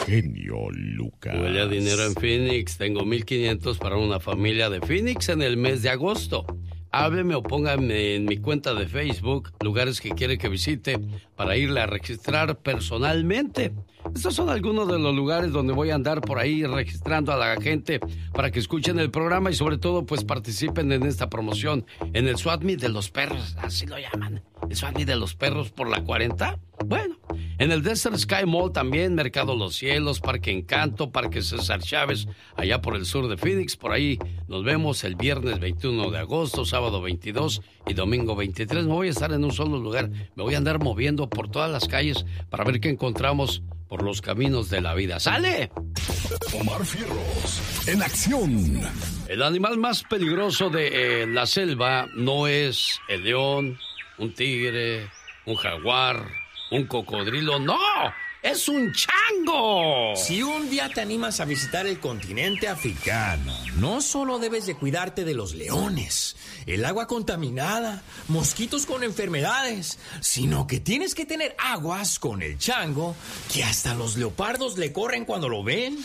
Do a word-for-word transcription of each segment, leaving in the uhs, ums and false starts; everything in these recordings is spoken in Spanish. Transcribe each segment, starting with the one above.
genio Lucas. Huele a dinero en Phoenix. Tengo mil quinientos para una familia de Phoenix en el mes de agosto. Hábleme o póngame en mi cuenta de Facebook lugares que quiere que visite para irle a registrar personalmente. Estos son algunos de los lugares donde voy a andar por ahí registrando a la gente para que escuchen el programa y sobre todo pues participen en esta promoción en el Swap Meet de los perros, así lo llaman, el Swap Meet de los perros por la cuarenta. Bueno, en el Desert Sky Mall también, Mercado Los Cielos, Parque Encanto, Parque César Chávez, allá por el sur de Phoenix. Por ahí nos vemos el viernes veintiuno de agosto, sábado veintidós y domingo veintitrés. No voy a estar en un solo lugar, me voy a andar moviendo por todas las calles para ver qué encontramos por los caminos de la vida. ¡Sale! Omar Fierros, en acción. El animal más peligroso de eh, la selva no es el león, un tigre, un jaguar, un cocodrilo, ¡no! ¡Es un chango! Si un día te animas a visitar el continente africano, no solo debes de cuidarte de los leones, el agua contaminada, mosquitos con enfermedades, sino que tienes que tener aguas con el chango, que hasta los leopardos le corren cuando lo ven.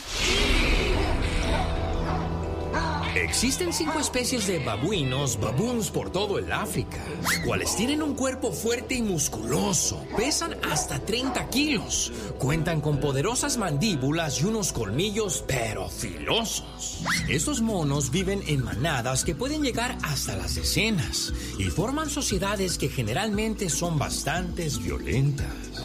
Existen cinco especies de babuinos, baboons por todo el África, cuales tienen un cuerpo fuerte y musculoso, pesan hasta treinta kilos, cuentan con poderosas mandíbulas y unos colmillos pero filosos. Estos monos viven en manadas que pueden llegar hasta las decenas y forman sociedades que generalmente son bastante violentas.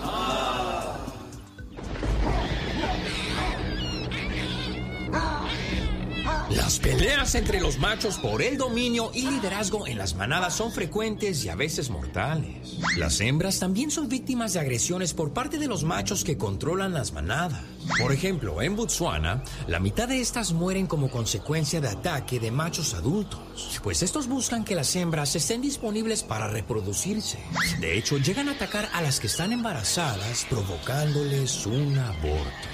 Las peleas entre los machos por el dominio y liderazgo en las manadas son frecuentes y a veces mortales. Las hembras también son víctimas de agresiones por parte de los machos que controlan las manadas. Por ejemplo, en Botsuana, la mitad de estas mueren como consecuencia de ataque de machos adultos, pues estos buscan que las hembras estén disponibles para reproducirse. De hecho, llegan a atacar a las que están embarazadas, provocándoles un aborto.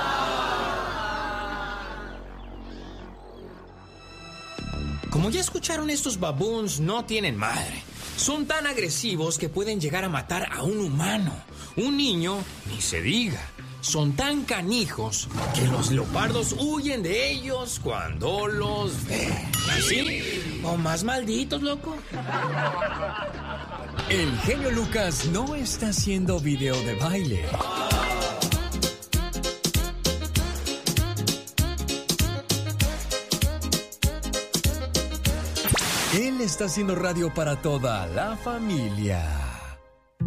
Como ya escucharon, estos baboons no tienen madre. Son tan agresivos que pueden llegar a matar a un humano. Un niño, ni se diga. Son tan canijos que los leopardos huyen de ellos cuando los ven. ¿Así? ¿O más malditos, loco? El genio Lucas no está haciendo video de baile. Él está haciendo radio para toda la familia.